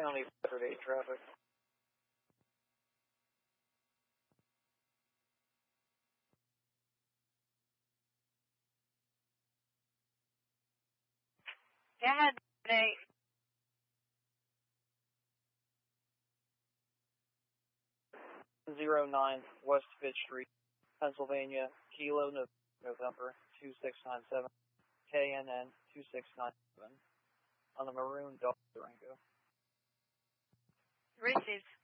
County Saturday traffic. Yeah, 09 West Fifth Street, Pennsylvania, Kilo November 2697, KNN 2697, on the maroon Dodge Durango. Received.